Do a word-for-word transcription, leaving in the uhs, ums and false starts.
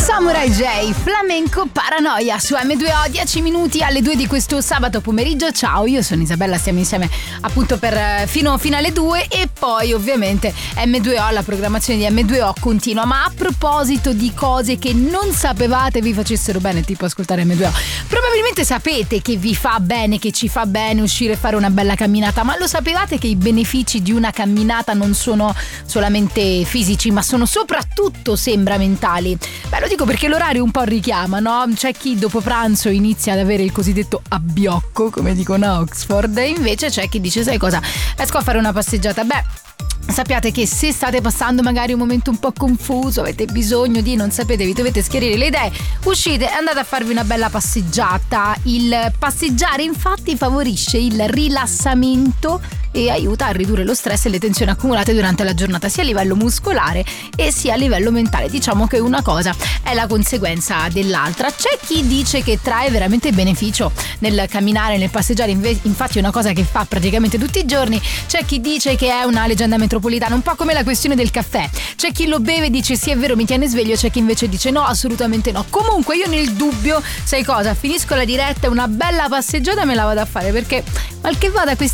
Samurai J, Flamenco Paranoia su emme due o, dieci minuti alle due di questo sabato pomeriggio. Ciao, io sono Isabella, stiamo insieme appunto per fino, fino alle due e poi ovviamente emme due o, la programmazione di emme due o continua. Ma a proposito di cose che non sapevate vi facessero bene, tipo ascoltare emme due o, probabilmente sapete che vi fa bene, che ci fa bene uscire e fare una bella camminata, ma lo sapevate che i benefici di una camminata non sono solamente fisici, ma sono soprattutto, sembra, mentali? Beh, lo dico perché l'orario un po' richiama, no? C'è chi dopo pranzo inizia ad avere il cosiddetto abbiocco, come dicono a Oxford, e invece c'è chi dice: sai cosa, esco a fare una passeggiata. Beh, sappiate che se state passando magari un momento un po' confuso, avete bisogno di, non sapete, vi dovete schiarire le idee, uscite e andate a farvi una bella passeggiata. Il passeggiare infatti favorisce il rilassamento e aiuta a ridurre lo stress e le tensioni accumulate durante la giornata, sia a livello muscolare e sia a livello mentale. Diciamo che una cosa è la conseguenza dell'altra. C'è chi dice che trae veramente beneficio nel camminare, nel passeggiare, infatti è una cosa che fa praticamente tutti i giorni. C'è chi dice che è una leggenda metropolitana, un po' come la questione del caffè. C'è chi lo beve e dice sì, è vero, mi tiene sveglio, c'è chi invece dice no, assolutamente no. Comunque io nel dubbio, sai cosa, finisco la diretta e una bella passeggiata me la vado a fare, perché mal che vada questi